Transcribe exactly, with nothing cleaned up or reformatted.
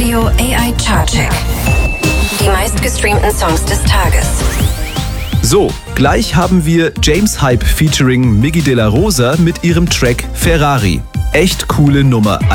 Radio A I Chartcheck. Die meistgestreamten Songs des Tages. So, gleich haben wir James Hype featuring Miggy De La Rosa mit ihrem Track Ferrari. Echt coole Nummer.